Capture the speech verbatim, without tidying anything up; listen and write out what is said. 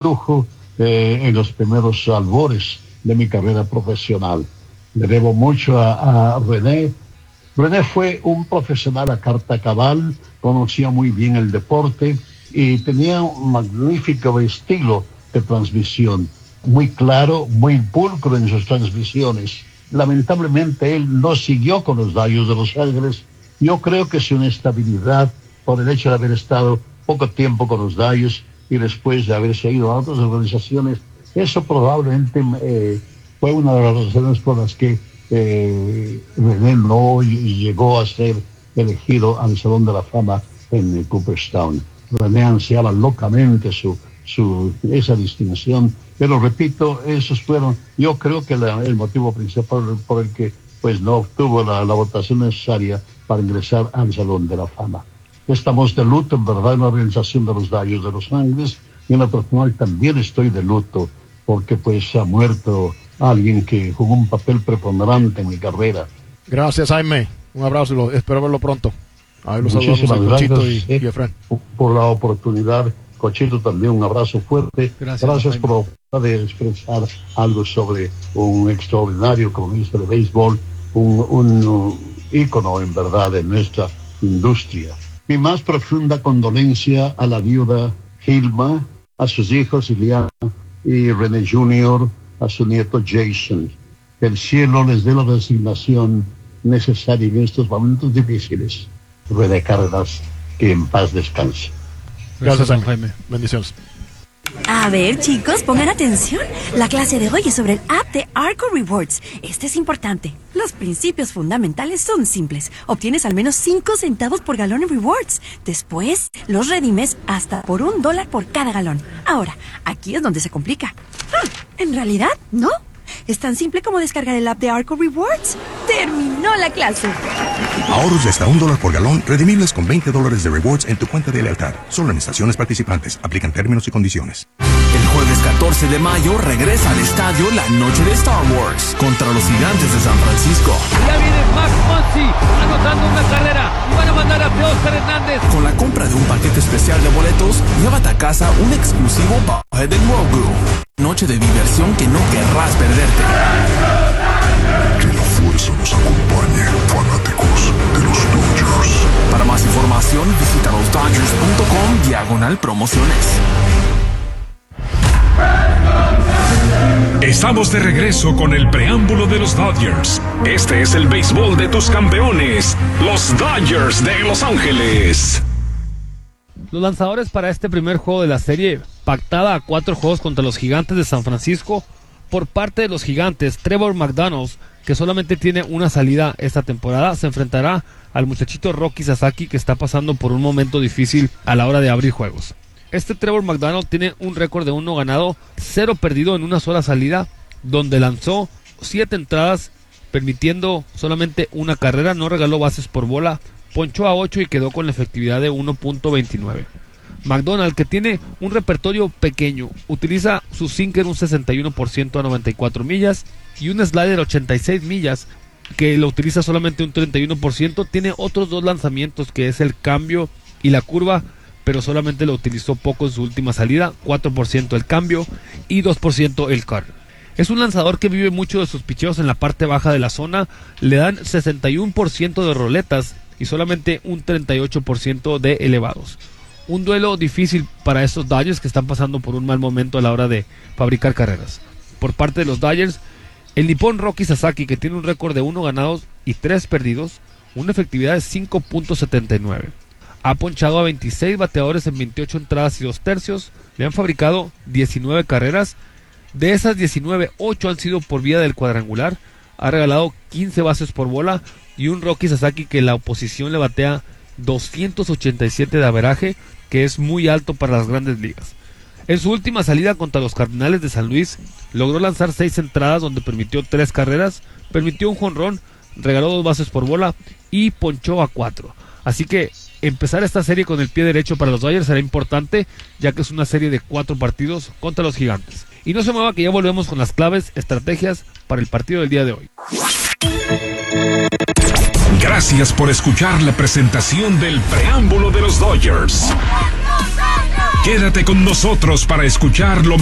introdujo eh, en los primeros albores de mi carrera profesional. Le debo mucho a, a René. René fue un profesional a carta cabal, conocía muy bien el deporte y tenía un magnífico estilo de transmisión, muy claro, muy pulcro en sus transmisiones. Lamentablemente él no siguió con los Dodgers de Los Ángeles. Yo creo que su inestabilidad por el hecho de haber estado poco tiempo con los Dodgers y después de haberse ido a otras organizaciones, eso probablemente eh, fue una de las razones por las que eh, René no llegó a ser elegido al Salón de la Fama en Cooperstown. René ansiaba locamente su, su, esa distinción, pero repito, esos fueron, yo creo que la, el motivo principal por el que pues no obtuvo la, la votación necesaria para ingresar al Salón de la Fama. Estamos de luto, en verdad, en la organización de los Dodgers de Los Ángeles, y en la personal también estoy de luto, porque pues ha muerto alguien que jugó un papel preponderante en mi carrera. Gracias, Jaime. Un abrazo y lo, espero verlo pronto. Ahí los Muchísimas saludamos a Cochito gracias, y, eh, y Efraín. por la oportunidad. Cochito, también un abrazo fuerte. Gracias, Gracias Jaime. por la oportunidad de expresar algo sobre un extraordinario cronista de béisbol, un, un uh, ícono en verdad de nuestra industria. Mi más profunda condolencia a la viuda Hilma, a sus hijos Ileana y René junior, a su nieto Jason. Que el cielo les dé la resignación necesaria en estos momentos difíciles. René Cárdenas, que en paz descanse. Gracias, Jaime. Jaime. Bendiciones. A ver, chicos, pongan atención. La clase de hoy es sobre el app de Arco Rewards. Este es importante. Los principios fundamentales son simples. Obtienes al menos cinco centavos por galón en rewards. Después, los redimes hasta por un dólar por cada galón. Ahora, aquí es donde se complica. Ah, en realidad, no. Es tan simple como descargar el app de Arco Rewards. ¡Terminó la clase! Ahorros de hasta un dólar por galón, redimibles con veinte dólares de rewards en tu cuenta de lealtad. Solo en estaciones participantes. Aplican términos y condiciones. El jueves catorce de mayo regresa al estadio la noche de Star Wars contra los Gigantes de San Francisco. Ya viene Max Muncy anotando una carrera y van a mandar a Oscar Hernández. Con la compra de un paquete especial de boletos, llévate a casa un exclusivo Bobblehead en Grogu. Noche de diversión que no querrás perderte. Que la fuerza nos acompañe, fanáticos de los Dodgers. Para más información, visita los dodgers punto com diagonal promociones. Estamos de regreso con el preámbulo de los Dodgers. Este es el béisbol de tus campeones, los Dodgers de Los Ángeles. Los lanzadores para este primer juego de la serie, pactada a cuatro juegos contra los Gigantes de San Francisco, por parte de los Gigantes, Trevor McDonald, que solamente tiene una salida esta temporada, se enfrentará al muchachito Rocky Sasaki, que está pasando por un momento difícil a la hora de abrir juegos. Este Trevor McDonald tiene un récord de uno ganado, cero perdido en una sola salida, donde lanzó siete entradas, permitiendo solamente una carrera, no regaló bases por bola, ponchó a ocho y quedó con la efectividad de uno punto veintinueve. McDonald, que tiene un repertorio pequeño, utiliza su sinker un sesenta y uno por ciento a noventa y cuatro millas y un slider ochenta y seis millas, que lo utiliza solamente un treinta y uno por ciento. Tiene otros dos lanzamientos, que es el cambio y la curva, pero solamente lo utilizó poco en su última salida, cuatro por ciento el cambio y dos por ciento el cut. Es un lanzador que vive mucho de sus picheos en la parte baja de la zona, le dan sesenta y uno por ciento de roletas y solamente un treinta y ocho por ciento de elevados. Un duelo difícil para estos Dodgers, que están pasando por un mal momento a la hora de fabricar carreras. Por parte de los Dodgers, el nipón Rocky Sasaki, que tiene un récord de uno ganados y tres perdidos, una efectividad de cinco punto setenta y nueve. Ha ponchado a veintiséis bateadores en veintiocho entradas y dos tercios, le han fabricado diecinueve carreras. De esas diecinueve, ocho han sido por vía del cuadrangular, ha regalado quince bases por bola y un Rocky Sasaki que la oposición le batea doscientos ochenta y siete de averaje, que es muy alto para las grandes ligas. En su última salida contra los Cardenales de San Luis, logró lanzar seis entradas donde permitió tres carreras, permitió un jonrón, regaló dos bases por bola y ponchó a cuatro. Así que empezar esta serie con el pie derecho para los Dodgers será importante, ya que es una serie de cuatro partidos contra los Gigantes. Y no se mueva, que ya volvemos con las claves, estrategias para el partido del día de hoy. Gracias por escuchar la presentación del preámbulo de los Dodgers. Quédate con nosotros para escuchar lo